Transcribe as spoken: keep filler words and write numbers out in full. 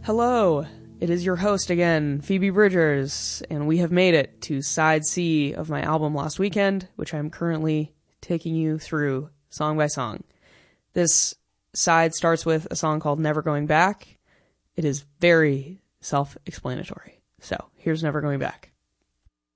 Hello, it is your host again, Phoebe Bridgers, and we have made it to side C of my album Lost Weekend, which I'm currently taking you through song by song. This side starts with a song called Never Going Back. It is very self-explanatory. So, here's Never Going Back.